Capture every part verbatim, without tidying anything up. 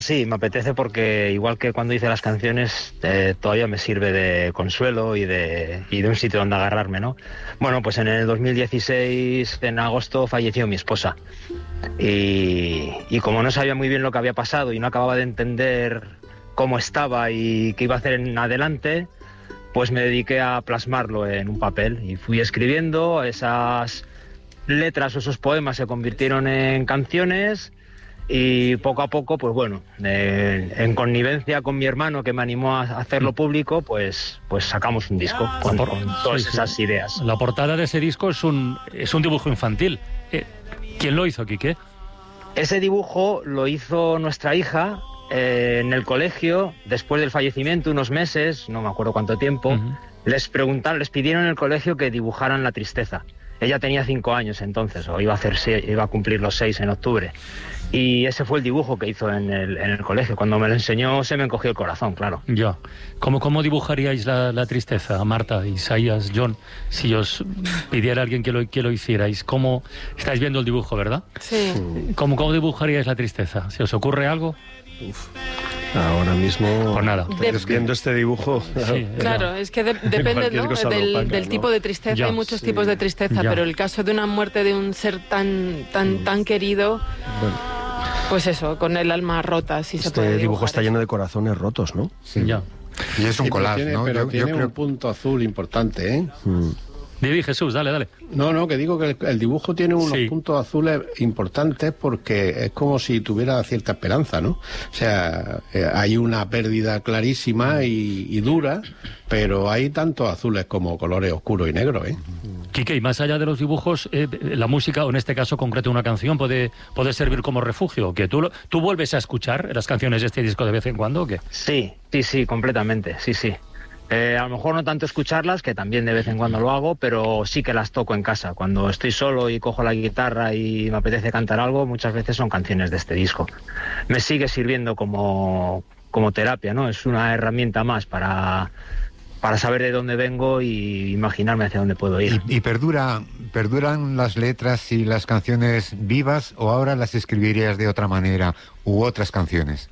Sí, me apetece porque igual que cuando hice las canciones, eh, todavía me sirve de consuelo y de, y de un sitio donde agarrarme, ¿no? Bueno, pues en el dos mil dieciséis, en agosto, falleció mi esposa. Y, y como no sabía muy bien lo que había pasado y no acababa de entender cómo estaba y qué iba a hacer en adelante, pues me dediqué a plasmarlo en un papel y fui escribiendo. Esas letras o esos poemas se convirtieron en canciones. Y poco a poco, pues bueno, eh, en connivencia con mi hermano que me animó a hacerlo público, pues, pues sacamos un disco con, por, con todas sí, esas sí. ideas. La portada de ese disco es un, es un dibujo infantil. Eh, ¿Quién lo hizo, Quique? Ese dibujo lo hizo nuestra hija eh, en el colegio, después del fallecimiento, unos meses, no me acuerdo cuánto tiempo. Uh-huh. Les preguntaron, les pidieron en el colegio que dibujaran la tristeza. Ella tenía cinco años entonces, o iba a, hacer, iba a cumplir los seis en octubre. Y ese fue el dibujo que hizo en el, en el colegio. Cuando me lo enseñó se me encogió el corazón, claro. Ya. ¿Cómo, cómo dibujaríais la, la tristeza, Marta, Isaías, John? Si os pidiera a alguien que lo, que lo hicierais, ¿cómo? Estáis viendo el dibujo, ¿verdad? Sí. ¿Cómo, cómo dibujaríais la tristeza? ¿Se os ocurre algo? Uf. Ahora mismo, pues nada. De... viendo este dibujo... Sí, claro, es que de, depende, ¿no? del, opaca, del tipo ¿no? de tristeza. Ya, hay muchos sí. tipos de tristeza, ya. pero el caso de una muerte de un ser tan, tan, tan querido... Bueno. Pues eso, con el alma rota, si este se puede dibujar. dibujo está lleno de corazones rotos, ¿no? Sí. Ya. Y es un sí, collage, tiene, ¿no? Pero yo, tiene yo creo... un punto azul importante, ¿eh? Mm. Didi, Jesús, dale, dale. No, no, que digo que el, el dibujo tiene unos sí. puntos azules importantes porque es como si tuviera cierta esperanza, ¿no? O sea, eh, hay una pérdida clarísima y, y dura, pero hay tantos azules como colores oscuros y negros, ¿eh? Quique, y más allá de los dibujos, eh, la música, o en este caso concreto una canción, puede, puede servir como refugio. ¿Que tú, ¿Tú vuelves a escuchar las canciones de este disco de vez en cuando o qué? Sí, sí, sí, completamente, sí, sí. Eh, a lo mejor no tanto escucharlas, que también de vez en cuando lo hago, pero sí que las toco en casa. Cuando estoy solo y cojo la guitarra y me apetece cantar algo, muchas veces son canciones de este disco. Me sigue sirviendo como, como terapia, ¿no? Es una herramienta más para... para saber de dónde vengo y imaginarme hacia dónde puedo ir. ¿Y, y perdura, perduran las letras y las canciones vivas o ahora las escribirías de otra manera u otras canciones?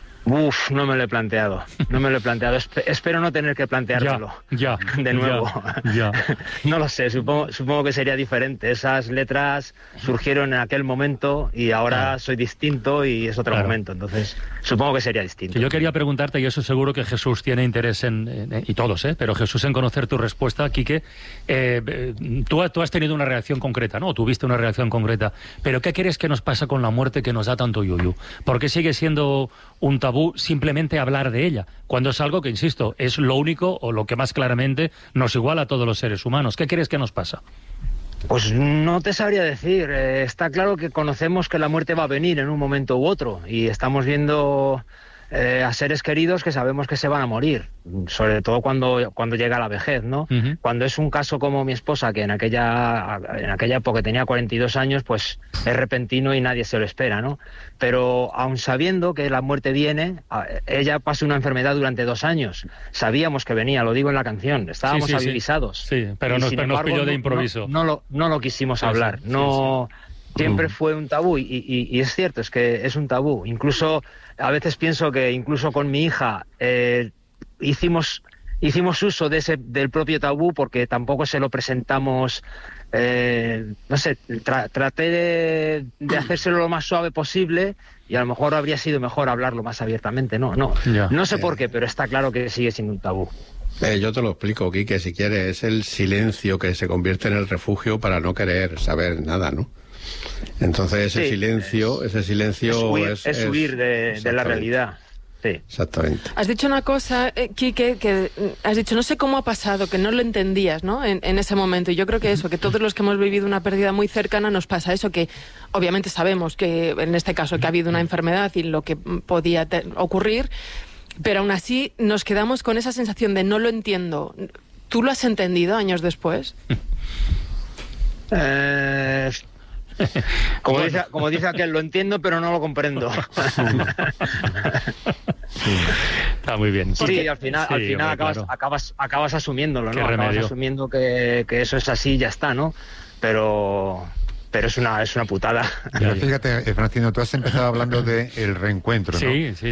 Uf, no me lo he planteado, no me lo he planteado. Esp- espero no tener que planteármelo ya, ya, de nuevo. Ya, ya. No lo sé, supongo, supongo que sería diferente. Esas letras surgieron en aquel momento y ahora claro. soy distinto y es otro claro. momento. Entonces, supongo que sería distinto. Que yo quería preguntarte, y eso seguro que Jesús tiene interés en, en y todos, ¿eh? pero Jesús en conocer tu respuesta, Quique. Eh, tú, tú has tenido una reacción concreta, ¿no? Tuviste una reacción concreta. Pero ¿qué crees que nos pasa con la muerte que nos da tanto yuyu? ¿Por qué sigue siendo un tabú simplemente hablar de ella, cuando es algo que, insisto, es lo único o lo que más claramente nos iguala a todos los seres humanos? ¿Qué crees que nos pasa? Pues no te sabría decir. Eh, está claro que conocemos que la muerte va a venir en un momento u otro y estamos viendo eh, a seres queridos que sabemos que se van a morir, sobre todo cuando, cuando llega la vejez, ¿no? Uh-huh. Cuando es un caso como mi esposa, que en aquella, en aquella época tenía cuarenta y dos años, pues es repentino y nadie se lo espera, ¿no? Pero aun sabiendo que la muerte viene, ella pasó una enfermedad durante dos años. Sabíamos que venía, lo digo en la canción, estábamos sí, sí, avisados. Sí, sí pero, nos, pero embargo, nos pilló de improviso. No, no, lo, no lo quisimos sí, hablar, sí, no... Sí, sí. Siempre fue un tabú y, y, y es cierto, es que es un tabú. Incluso a veces pienso que incluso con mi hija eh, hicimos hicimos uso de ese del propio tabú porque tampoco se lo presentamos, eh, no sé, tra, traté de, de hacérselo lo más suave posible y a lo mejor habría sido mejor hablarlo más abiertamente. No, no, ya. no sé por qué, pero está claro que sigue siendo un tabú. Eh, yo te lo explico, Quique, si quieres. Es el silencio que se convierte en el refugio para no querer saber nada, ¿no? Entonces ese sí, silencio, ese silencio es huir, es, es huir de, de la realidad. Sí. Exactamente. Has dicho una cosa, eh, Quique, que has dicho, no sé cómo ha pasado, que no lo entendías, ¿no? En, en ese momento. Y yo creo que eso, que todos los que hemos vivido una pérdida muy cercana nos pasa eso, que obviamente sabemos que en este caso que ha habido una enfermedad y lo que podía te- ocurrir, pero aún así nos quedamos con esa sensación de no lo entiendo. ¿Tú lo has entendido años después? Eh... Como dice, como dice aquel, lo entiendo pero no lo comprendo. Está muy bien. Sí, Porque, al final, sí, al final hombre, acabas, claro. acabas, acabas asumiéndolo, ¿no? Qué Acabas remedio. asumiendo que, que eso es así y ya está, ¿no? Pero, pero es una, es una putada. Pero fíjate, Francino, tú has empezado hablando del reencuentro, ¿no? Sí, sí.